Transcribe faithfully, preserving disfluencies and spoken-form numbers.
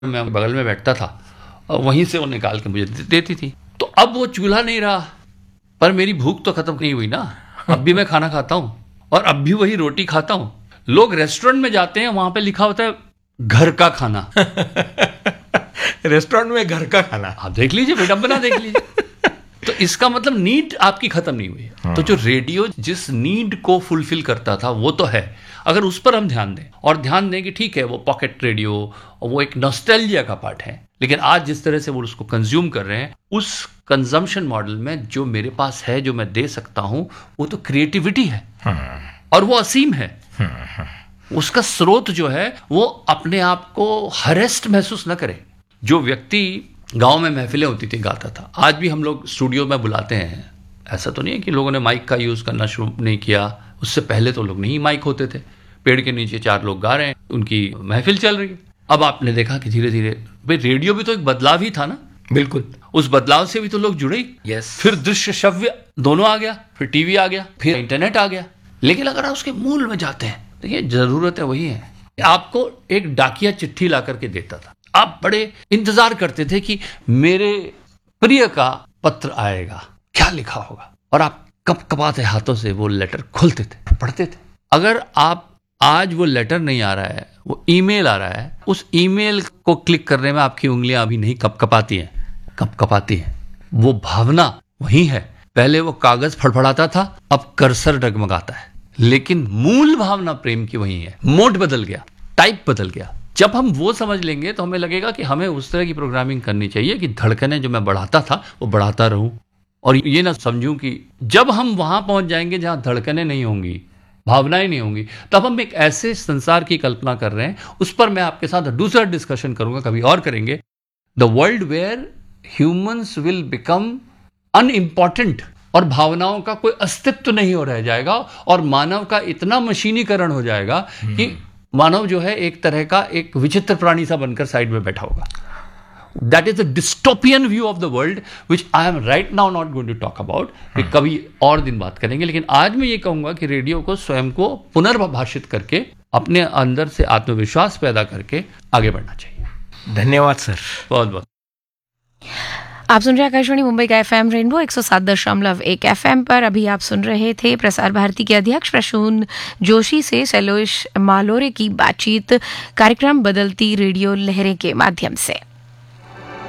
मैं बगल में बैठता था और वहीं से वो निकाल के मुझे देती थी। तो अब वो चूल्हा नहीं रहा, पर मेरी भूख तो खत्म नहीं हुई ना। अब भी मैं खाना खाता हूं और अब भी वही रोटी खाता हूं। लोग रेस्टोरेंट में जाते हैं, वहां पे लिखा होता है घर का खाना। रेस्टोरेंट में घर का खाना, आप देख लीजिए, विडंबना देख लीजिए। तो इसका मतलब नीड आपकी खत्म नहीं हुई है। हाँ। तो जो रेडियो जिस नीड को फुलफिल करता था वो तो है, अगर उस पर हम ध्यान दें और ध्यान दें कि ठीक है वो पॉकेट रेडियो और वो एक नॉस्टैल्जिया का पार्ट है, लेकिन आज जिस तरह से वो उसको कंज्यूम कर रहे हैं, उस कंजम्पशन मॉडल में जो मेरे पास है, जो मैं दे सकता हूं, वो तो क्रिएटिविटी है। हाँ। और वो असीम है। हाँ। उसका स्रोत जो है वो अपने आप को हरेस्ट महसूस न करे। जो व्यक्ति गांव में महफिलें होती थी गाता था, आज भी हम लोग स्टूडियो में बुलाते हैं। ऐसा तो नहीं है कि लोगों ने माइक का यूज करना शुरू नहीं किया, उससे पहले तो लोग नहीं माइक होते थे। पेड़ के नीचे चार लोग गा रहे हैं, उनकी महफिल चल रही है। अब आपने देखा कि धीरे धीरे भाई रेडियो भी तो एक बदलाव ही था ना। बिल्कुल, उस बदलाव से भी तो लोग जुड़े। यस। फिर दृश्य श्रव्य दोनों आ गया, फिर टीवी आ गया, फिर इंटरनेट आ गया। लेकिन अगर आप उसके मूल में जाते हैं, देखिए जरूरत है वही है। आपको एक डाकिया चिट्ठी ला करके देता था, आप बड़े इंतजार करते थे कि मेरे प्रिय का पत्र आएगा, क्या लिखा होगा, और आप कप कपाते हाथों से वो लेटर खोलते थे, पढ़ते थे। अगर आप आज वो लेटर नहीं आ रहा है, वो ईमेल आ रहा है, उस ईमेल को क्लिक करने में आपकी उंगलियां अभी नहीं कप कपाती हैं, कप कपाती हैं। वो भावना वही है। पहले वो कागज फड़फड़ाता था, अब कर्सर डगमगाता है, लेकिन मूल भावना प्रेम की वही है। मोड बदल गया, टाइप बदल गया। जब हम वो समझ लेंगे तो हमें लगेगा कि हमें उस तरह की प्रोग्रामिंग करनी चाहिए कि धड़कनें जो मैं बढ़ाता था वो बढ़ाता रहूं, और ये ना समझूं कि जब हम वहां पहुंच जाएंगे जहां धड़कनें नहीं होंगी, भावनाएं नहीं होंगी, तब हम एक ऐसे संसार की कल्पना कर रहे हैं। उस पर मैं आपके साथ दूसरा डिस्कशन करूंगा, कभी और करेंगे। The world where humans will become unimportant, और भावनाओं का कोई अस्तित्व नहीं हो रह जाएगा, और मानव का इतना मशीनीकरण हो जाएगा कि मानव जो है एक तरह का एक विचित्र प्राणी सा बनकर साइड में बैठा होगा। That is a dystopian view of the world which I am right now not going to talk about. कभी और दिन बात करेंगे, लेकिन आज मैं ये कहूंगा कि रेडियो को स्वयं को पुनर्भाषित करके अपने अंदर से आत्मविश्वास पैदा करके आगे बढ़ना चाहिए। धन्यवाद सर, बहुत बहुत। आप सुन रहे हैं आकाशवाणी मुंबई का एफएम रेनबो एक सौ सात दशमलव एक एफएम पर। अभी आप सुन रहे थे प्रसार भारती के अध्यक्ष प्रसून जोशी से सैलोश मालोरे की बातचीत, कार्यक्रम बदलती रेडियो लहरें के माध्यम से।